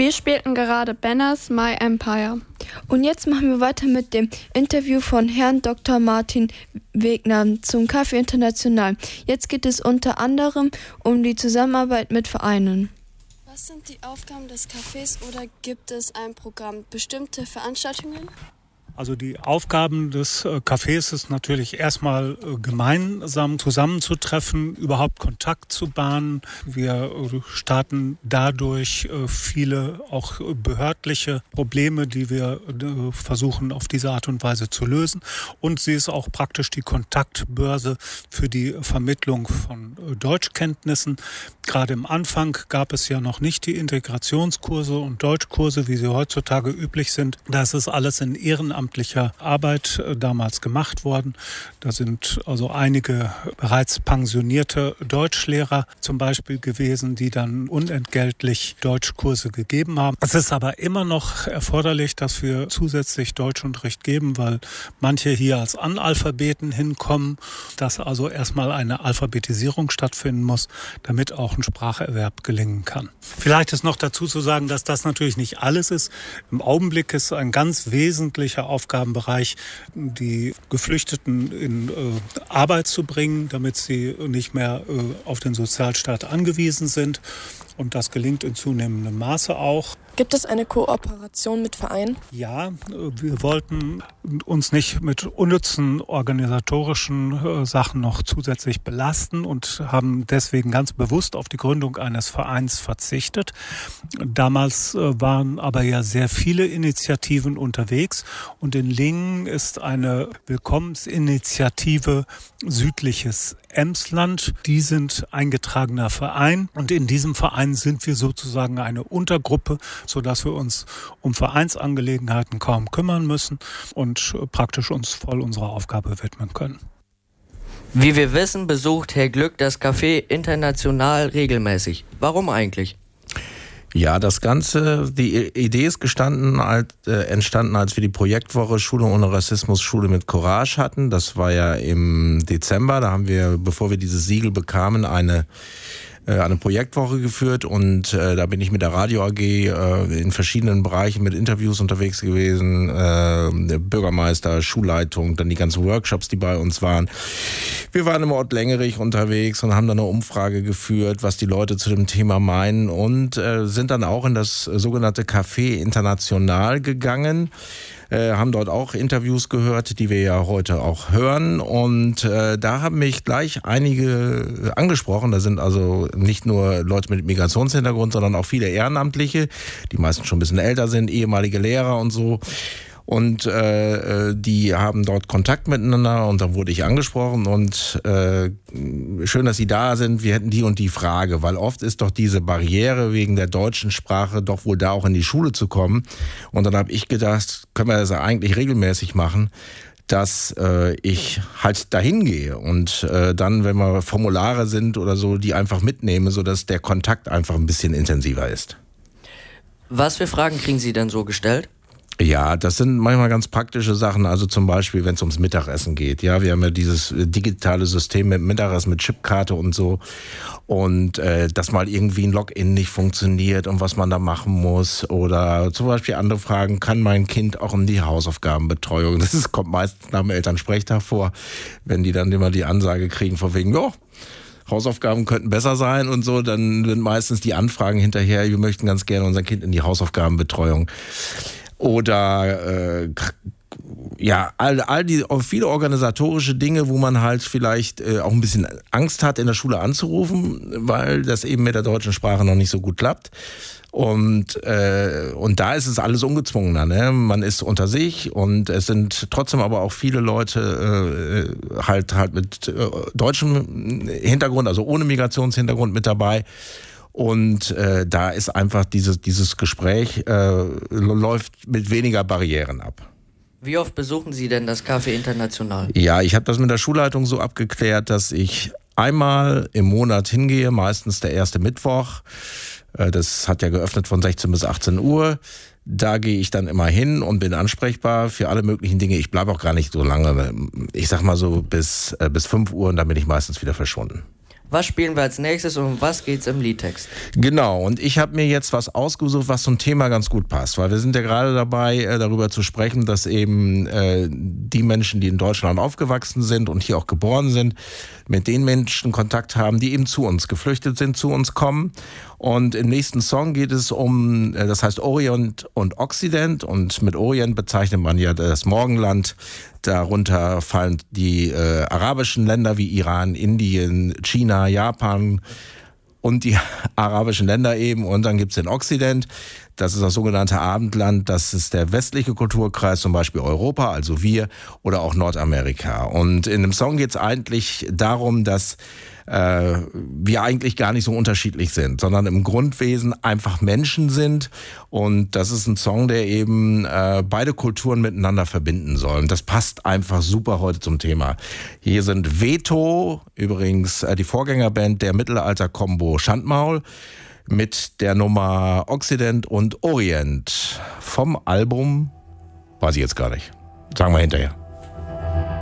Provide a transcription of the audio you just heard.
Wir spielten gerade Banners My Empire. Und jetzt machen wir weiter mit dem Interview von Herrn Dr. Martin Wegner zum Café International. Jetzt geht es unter anderem um die Zusammenarbeit mit Vereinen. Was sind die Aufgaben des Cafés oder gibt es ein Programm, bestimmte Veranstaltungen? Also die Aufgaben des Cafés ist natürlich erstmal gemeinsam zusammenzutreffen, überhaupt Kontakt zu bahnen. Wir starten dadurch viele auch behördliche Probleme, die wir versuchen auf diese Art und Weise zu lösen. Und sie ist auch praktisch die Kontaktbörse für die Vermittlung von Deutschkenntnissen. Gerade am Anfang gab es ja noch nicht die Integrationskurse und Deutschkurse, wie sie heutzutage üblich sind. Das ist alles in ehrenamtlicher Arbeit damals gemacht worden. Da sind also einige bereits pensionierte Deutschlehrer zum Beispiel gewesen, die dann unentgeltlich Deutschkurse gegeben haben. Es ist aber immer noch erforderlich, dass wir zusätzlich Deutschunterricht geben, weil manche hier als Analphabeten hinkommen, dass also erstmal eine Alphabetisierung stattfinden muss, damit auch ein Spracherwerb gelingen kann. Vielleicht ist noch dazu zu sagen, dass das natürlich nicht alles ist. Im Augenblick ist ein ganz wesentlicher Aufgabenbereich, die Geflüchteten in Arbeit zu bringen, damit sie nicht mehr auf den Sozialstaat angewiesen sind. Und das gelingt in zunehmendem Maße auch. Gibt es eine Kooperation mit Vereinen? Ja, wir wollten uns nicht mit unnützen organisatorischen Sachen noch zusätzlich belasten und haben deswegen ganz bewusst auf die Gründung eines Vereins verzichtet. Damals waren aber ja sehr viele Initiativen unterwegs und in Lingen ist eine Willkommensinitiative Südliches Emsland. Die sind eingetragener Verein und in diesem Verein sind wir sozusagen eine Untergruppe, sodass wir uns um Vereinsangelegenheiten kaum kümmern müssen und praktisch uns voll unserer Aufgabe widmen können. Wie wir wissen, besucht Herr Glück das Café International regelmäßig. Warum eigentlich? Ja, das Ganze, die Idee ist entstanden, als wir die Projektwoche Schule ohne Rassismus, Schule mit Courage hatten. Das war ja im Dezember. Da haben wir, bevor wir dieses Siegel bekamen, eine Projektwoche geführt und da bin ich mit der Radio AG in verschiedenen Bereichen mit Interviews unterwegs gewesen, der Bürgermeister, Schulleitung, dann die ganzen Workshops, die bei uns waren. Wir waren im Ort Längerich unterwegs und haben dann eine Umfrage geführt, was die Leute zu dem Thema meinen und sind dann auch in das sogenannte Café International gegangen. Haben dort auch Interviews gehört, die wir ja heute auch hören. Und da haben mich gleich einige angesprochen. Da sind also nicht nur Leute mit Migrationshintergrund, sondern auch viele Ehrenamtliche, die meistens schon ein bisschen älter sind, ehemalige Lehrer und so. Und die haben dort Kontakt miteinander und dann wurde ich angesprochen und schön, dass Sie da sind, wir hätten die und die Frage, weil oft ist doch diese Barriere wegen der deutschen Sprache doch wohl da auch in die Schule zu kommen. Und dann habe ich gedacht, können wir das ja eigentlich regelmäßig machen, dass ich halt dahin gehe und dann, wenn wir Formulare sind oder so, die einfach mitnehme, sodass der Kontakt einfach ein bisschen intensiver ist. Was für Fragen kriegen Sie denn so gestellt? Ja, das sind manchmal ganz praktische Sachen, also zum Beispiel, wenn es ums Mittagessen geht. Ja, wir haben ja dieses digitale System mit Mittagessen, mit Chipkarte und so und dass mal irgendwie ein Login nicht funktioniert und was man da machen muss oder zum Beispiel andere Fragen, kann mein Kind auch um die Hausaufgabenbetreuung? Kommt meistens nach dem Elternsprechtag vor, wenn die dann immer die Ansage kriegen von wegen, ja, Hausaufgaben könnten besser sein und so, dann sind meistens die Anfragen hinterher, wir möchten ganz gerne unser Kind in die Hausaufgabenbetreuung. Oder viele organisatorische Dinge, wo man halt vielleicht auch ein bisschen Angst hat, in der Schule anzurufen, weil das eben mit der deutschen Sprache noch nicht so gut klappt. Und da ist es alles ungezwungener, ne? Man ist unter sich und es sind trotzdem aber auch viele Leute halt mit deutschem Hintergrund, also ohne Migrationshintergrund mit dabei. Und da ist einfach dieses Gespräch läuft mit weniger Barrieren ab. Wie oft besuchen Sie denn das Café International? Ja, ich habe das mit der Schulleitung so abgeklärt, dass ich einmal im Monat hingehe, meistens der erste Mittwoch. Das hat ja geöffnet von 16 bis 18 Uhr. Da gehe ich dann immer hin und bin ansprechbar für alle möglichen Dinge. Ich bleibe auch gar nicht so lange. Ich sag mal so bis 5 Uhr und dann bin ich meistens wieder verschwunden. Was spielen wir als nächstes und um was geht's im Liedtext? Genau, und ich habe mir jetzt was ausgesucht, was zum Thema ganz gut passt, weil wir sind ja gerade dabei, darüber zu sprechen, dass eben die Menschen, die in Deutschland aufgewachsen sind und hier auch geboren sind, mit den Menschen Kontakt haben, die eben zu uns geflüchtet sind, zu uns kommen. Und im nächsten Song geht es um, das heißt Orient und Okzident, und mit Orient bezeichnet man ja das Morgenland. Darunter fallen die arabischen Länder wie Iran, Indien, China, Japan und die arabischen Länder eben. Und dann gibt's den Okzident, das ist das sogenannte Abendland, das ist der westliche Kulturkreis, zum Beispiel Europa, also wir, oder auch Nordamerika. Und in dem Song geht's eigentlich darum, dass wir eigentlich gar nicht so unterschiedlich sind, sondern im Grundwesen einfach Menschen sind. Und das ist ein Song, der eben beide Kulturen miteinander verbinden soll. Und das passt einfach super heute zum Thema. Hier sind Veto, übrigens die Vorgängerband der Mittelalter-Kombo Schandmaul, mit der Nummer Okzident und Orient vom Album, weiß ich jetzt gar nicht. Sagen wir hinterher.